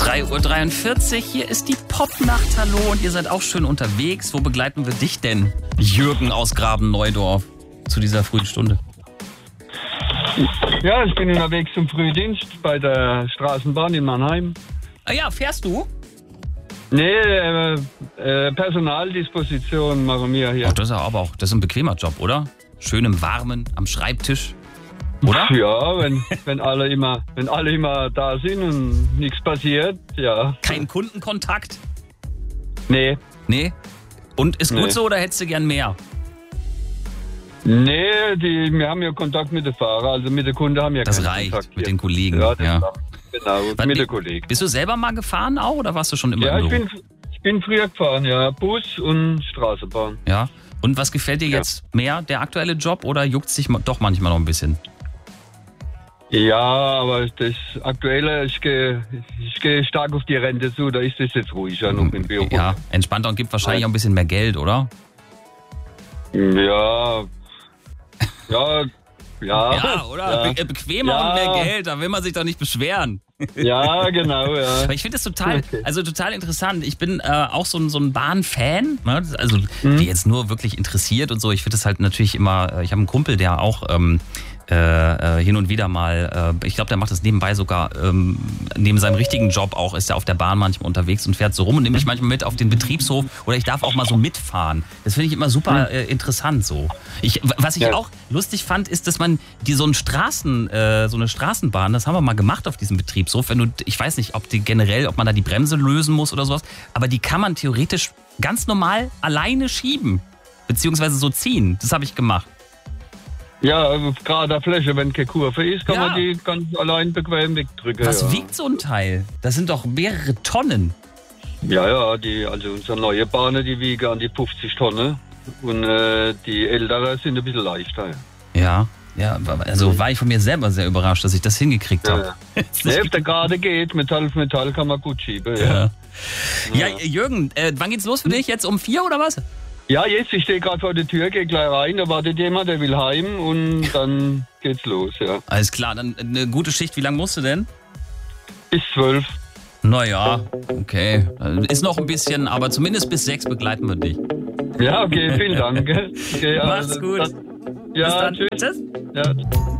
3:43 Uhr, hier ist die Popnacht, hallo, und ihr seid auch schön unterwegs. Wo begleiten wir dich denn, Jürgen aus Graben-Neudorf, zu dieser frühen Stunde? Ja, ich bin unterwegs zum Frühdienst bei der Straßenbahn in Mannheim. Ah ja, fährst du? Nee, Personaldisposition machen wir hier. Ach, das ist ein bequemer Job, oder? Schön im Warmen, am Schreibtisch, oder? Ja, wenn alle immer da sind und nichts passiert, ja. Kein Kundenkontakt? Nee. Nee? Und ist gut Nee. so oder hättest du gern mehr? Nee, wir haben ja Kontakt mit den Fahrern, also mit den Kunden haben wir Das keinen reicht Kontakt mit hier. den Kollegen. Ja, Ja. genau, Wann- mit den Kollegen. Bist du selber mal gefahren auch oder warst du schon immer Ja, im ich Büro? bin früher gefahren, ja. Bus und Straßenbahn. Ja. Und was gefällt dir Ja. jetzt mehr, der aktuelle Job, oder juckt es dich doch manchmal noch ein bisschen? Ja, aber das Aktuelle, ich gehe stark auf die Rente zu, da ist es jetzt ruhiger noch im Büro. Ja, entspannter und gibt wahrscheinlich auch ein bisschen mehr Geld, oder? Ja. Ja. Ja, oder? Ja, Bequemer Ja. und mehr Geld, da will man sich doch nicht beschweren. ja genau, ja. Aber ich finde das total interessant. Ich bin auch so ein Bahn-Fan, ne? Also Mhm. die jetzt nur wirklich interessiert und so. Ich finde das halt natürlich immer, ich habe einen Kumpel, der auch hin und wieder mal, ich glaube, der macht das nebenbei sogar, neben seinem richtigen Job auch, ist er auf der Bahn manchmal unterwegs und fährt so rum und nimmt mich manchmal mit auf den Betriebshof oder ich darf auch mal so mitfahren. Das finde ich immer super interessant so. Was ich Ja. auch lustig fand, ist, dass man so eine Straßenbahn, das haben wir mal gemacht auf diesem Betriebshof, ich weiß nicht, ob man da die Bremse lösen muss oder sowas, aber die kann man theoretisch ganz normal alleine schieben, beziehungsweise so ziehen. Das habe ich gemacht. Ja, gerade der Fläche, wenn keine Kurve ist, kann Ja. man die ganz allein bequem wegdrücken. Was ja. wiegt so ein Teil? Das sind doch mehrere Tonnen. Ja, also unsere neue Bahnen, die wiegen an die 50 Tonnen und die ältere sind ein bisschen leichter. Ja, also war ich von mir selber sehr überrascht, dass ich das hingekriegt Ja, habe. ja. Nee, ob der gerade geht, Metall auf Metall kann man gut schieben. Ja, Ja, Jürgen, wann geht's los für dich? Jetzt um 4 oder was? ja jetzt, ich stehe gerade vor der Tür, gehe gleich rein, da wartet jemand, der will heim und dann geht's los, ja. Alles klar, dann eine gute Schicht. Wie lange musst du denn? Bis 12. Naja, okay. Ist noch ein bisschen, aber zumindest bis 6 begleiten wir dich. Ja, okay, vielen Dank. Gell? Okay, Mach's gut. Ja, Bis dann. tschüss. Tschüss. Ja.